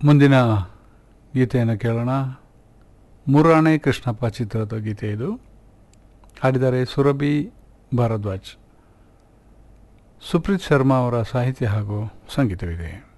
ಮುಂದಿನ ಗೀತೆಯನ್ನು ಕೇಳೋಣ. ಮುರಾಣೆ ಕೃಷ್ಣಪ್ಪ ಚಿತ್ರದ ಗೀತೆ ಇದು. ಹಾಡಿದರೆ ಸುರಭಿ ಭಾರದ್ವಾಜ್. ಸುಪ್ರೀತ್ ಶರ್ಮಾ ಅವರ ಸಾಹಿತ್ಯ ಹಾಗೂ ಸಂಗೀತವಿದೆ.